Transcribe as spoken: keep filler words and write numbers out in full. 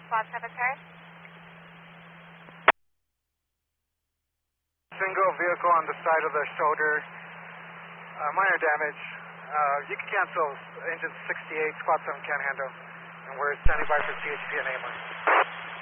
Squad Cemetery. Single vehicle on the side of the shoulder, uh, minor damage. Uh, you can cancel engine sixty-eight, Squad seven can't handle, and we're standing by for C H P and A M I.